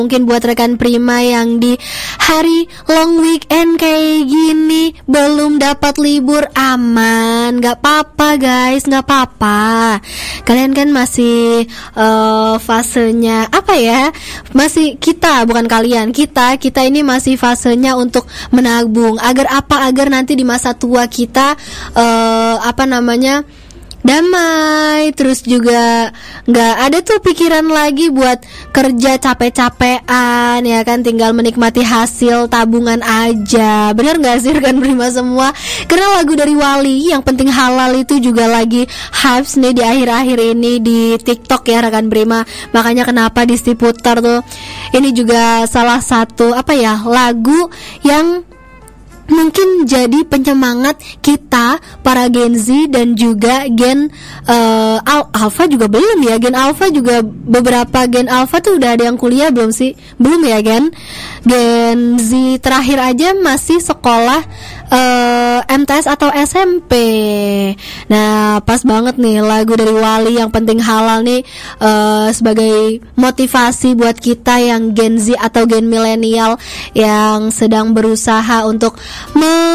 Mungkin buat rekan Prima yang di hari long weekend kayak gini belum dapat libur, aman, gak apa-apa guys, gak apa-apa. Kalian kan masih fasenya apa ya? Masih bukan kalian, kita ini masih fasenya untuk menabung. Agar apa? Agar nanti di masa tua kita damai, terus juga nggak ada tuh pikiran lagi buat kerja capek-capean, ya kan, tinggal menikmati hasil tabungan aja. Bener nggak sih rekan Prima semua? Karena lagu dari Wali yang penting halal itu juga lagi hype nih di akhir-akhir ini di TikTok ya rekan Prima. Makanya kenapa diputar tuh. Ini juga salah satu lagu yang mungkin jadi penyemangat kita para Gen Z dan juga Gen Alpha juga belum ya. Gen Alpha juga beberapa Gen Alpha tuh udah ada yang kuliah belum sih? Belum ya Gen Z terakhir aja masih sekolah MTS atau SMP. Nah pas banget nih lagu dari Wali yang penting halal nih sebagai motivasi buat kita yang Gen Z atau Gen milenial yang sedang berusaha untuk